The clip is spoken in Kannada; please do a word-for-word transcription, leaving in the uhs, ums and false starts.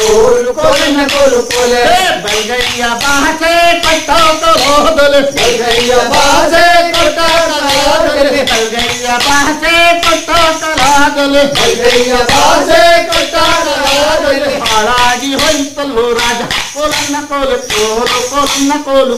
ಕೋಲು ಕೋಲಿನ ಕೋಲು ಕೋಲೆ ಬಲ್ಗೈಯ ಭಾಷೆ ಕೊಟ್ಟೋದಲೆ ಬಲ್ಗೈಯ ಭಾಷೆ ಕೊಟ್ಟಾಗಲೇ ಬಲ್ಗೈಯ ಭಾಷೆ ಕೊಟ್ಟೋದಲೆ ಬಲ್ಗೈಯ ಭಾಷೆ ಕೊಟ್ಟಾಗಲೇ ಹಾಳಾಗಿ ಹೋಯ್ತಲ್ಲೋ ರಾಜ ಕೋಲನ್ನ ಕೋಲು ಕೋಲು ಕೋಲನ್ನ ಕೋಲು